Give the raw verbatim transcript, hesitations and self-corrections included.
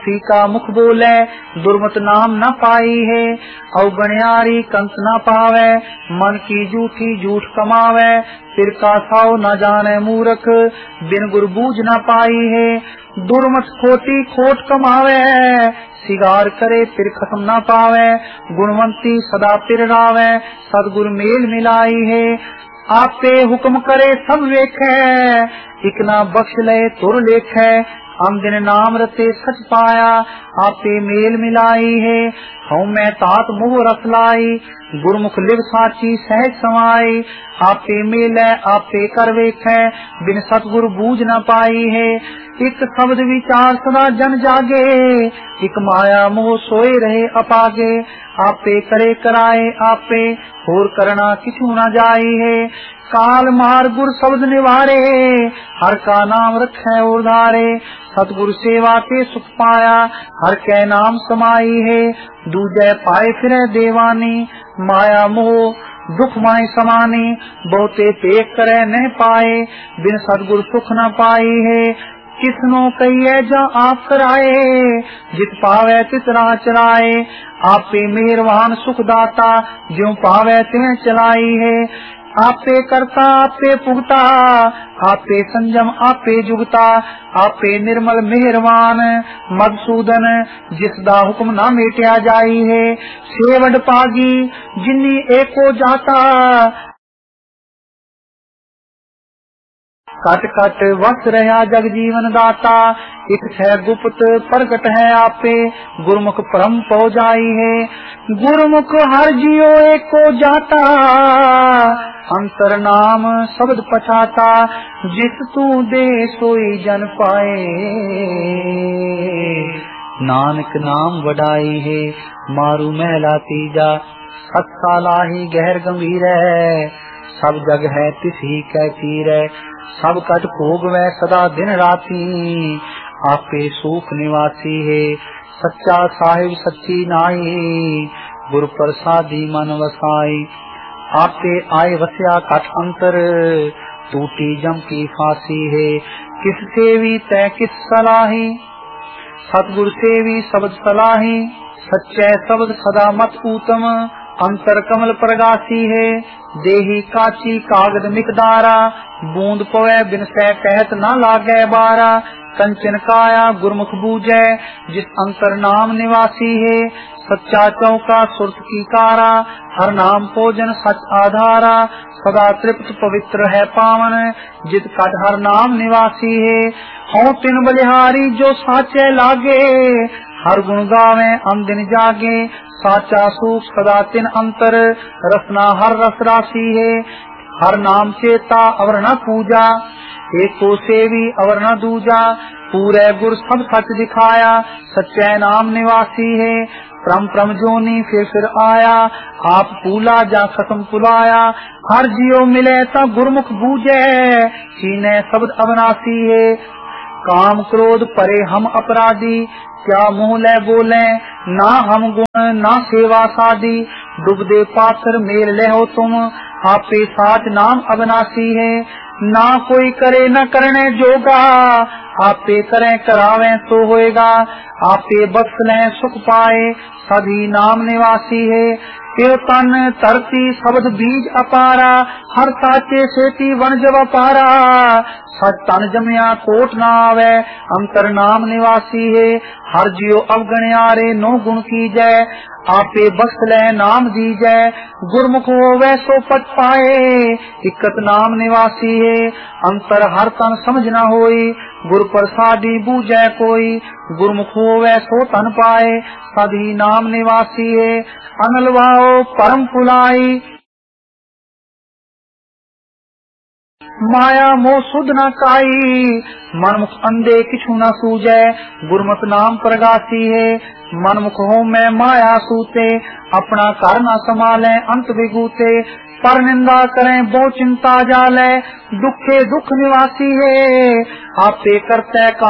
का मुख बोले दुर्मत नाम न पाई है। अवगणयारी कंस न पावे मन की झूठी झूठ कमावे। सिर का साव न जाने मूर्ख बिन गुर बूझ न पाई है। दुर्मत खोटी खोट कमावे सिगार करे फिर खत्म न पावे। गुणवंती सदा फिर रावे सदगुर मेल मिलाई है। आपे हुक्म करे सब वेखे इक ना बख्श ले तुर लेखे। हम दिन नाम रते सच पाया आपे मेल मिलाई है। हूँ मैं तात मुँह रस लाई गुरमुख लिव साची सहज समाई। आपे मेल आपे कर वेखे बिन सतगुरु बूझ न पाई है। एक शब्द विचार सदा जन जागे एक माया मोह सोए रहे अपागे। आपे करे कराए आपे होर करना किछु न जाई है। काल मार गुर शब्द निवारे हर का नाम रखे उधारे। सतगुरु सेवा के सुख पाया हर के नाम समाई है। दूजे पाए फिरे देवानी माया मोह दुख माई समानी। बहुते टेक करे न पाए बिन सतगुरु सुख न पाई है। किसनो कहिए जा आप कराए जित पावे तित राह चलाए। आपे मेहरबान सुख दाता ज्यों पावे त्यों चलाई है। आपे करता आपे पुगता आपे संयम आपे जुगता। आपे निर्मल मेहरबान मधुसूदन जिसदा हुक्म ना मेटिया जाई है। सेवड पागी जिन्नी एको जाता कट कट वस रहा जग जीवन दाता। एक है गुप्त प्रगट है आपे गुरमुख परम पौ जाई है। गुरमुख हर जियो एको जाता अंतर नाम शब्द पठाता। जिस तू दे सोई जन पाए नानक नाम वडाई है। मारू महला तीजा सत साला ही गहर गंभीर है। सब जग है तिसी कै चीर है। सब कट भोग वै सदा दिन राती आपे सुख निवासी है। सच्चा साहिब सच्ची नाई गुर प्रसादी मन वसाई। आपे आए वस्या कट अंतर टूटी जम की फांसी है। किस सेवी तय किस सलाही सतगुर सेवी शब्द सलाही। सच्चे शब्द सदा मत ऊतम अंतर कमल प्रगासी है। देही काची कागद मिकदारा बूंद पवे बिन सै कहत न लागे बारा। कंचन काया गुरमुख बूझे जिस अंतर नाम निवासी है। सच्चा चौका सुरत की कारा हर नाम भोजन सच आधारा। सदा तृप्त पवित्र है पावन जित कट हर नाम निवासी है। हों तिन बलिहारी जो साचे लागे हर गुण गावे अन दिन जागे। साचा सुख सदा तिन अंतर रसना हर रस राशि है। हर नाम चेता अवर न पूजा एको सेवी अवर न दूजा। पूरे गुर सब सच दिखाया सच्चे नाम निवासी है। परम परम जोनी फिर फिर आया आप पूला जा खत्म पुलाया। हर जियो मिले ता गुरमुख बूझे सीने शब्द अविनाशी है। काम क्रोध परे हम अपराधी क्या मुँह ले बोले ना हम गुण ना सेवा सादी। डूबदे पात्र मेल ले हो तुम आपे साथ नाम अविनाशी है। ना कोई करे न करने जोगा आपे करें करावे तो होएगा। आपे बख्श लें सुख पाए सभी नाम निवासी है। यो तन धरती शब्द बीज अपारा हर साचे सेती वन जब अपारा। सच तन जमया कोट ना आवे अंतर नाम निवासी है। हर जियो अवगणयारे नो गुण की जय आपे बख्श ले नाम दी जय। गुरमुख हो वैसो पच पाए इकत नाम निवासी है। अंतर हर तन समझ न होई गुर प्रसादी बूझे कोई। गुरमुख हो वैसो तन पाए सभी नाम निवासी है। अनलवाओ परम फुलाई माया मोह सुध न काई। मनमुख अंधे किछु न सूझे गुरमत नाम प्रगासी है। मनमुख हो मैं माया सूते अपना कर न संभाले अंत विगूते। पर निंदा करें बहु चिंता जाले दुखे दुख निवासी है। आपे करते का